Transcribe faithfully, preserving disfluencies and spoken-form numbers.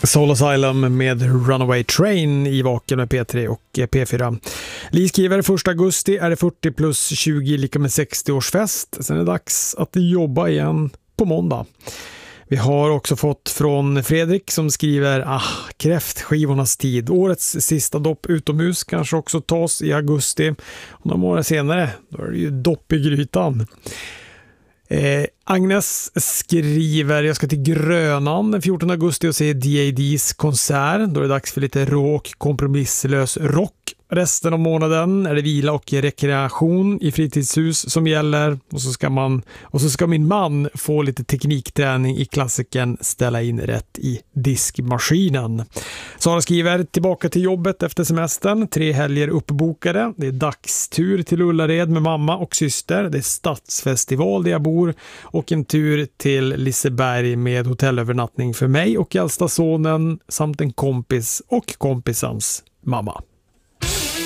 Soul Asylum med Runaway Train i Vaken med P tre och P fyra. Li skriver första augusti är det fyrtio plus tjugo lika med sextio årsfest. Sen är det dags att jobba igen på måndag. Vi har också fått från Fredrik som skriver ah, kräftskivornas tid. Årets sista dopp utomhus kanske också tas i augusti. Och några månader senare då är det ju dopp i grytan. Eh, Agnes skriver jag ska till Grönan den fjortonde augusti och se D A D's konsert. Då är det dags för lite rå och kompromisslös rock. Resten av månaden är det vila och rekreation i fritidshus som gäller. Och så ska, man, och så ska min man få lite teknikträning i klassiken ställa in rätt i diskmaskinen. Sara skriver tillbaka till jobbet efter semestern. Tre helger uppbokade. Det är dagstur till Ullared med mamma och syster. Det är stadsfestival där jag bor. Och en tur till Liseberg med hotellövernattning för mig och äldsta sonen samt en kompis och kompisans mamma.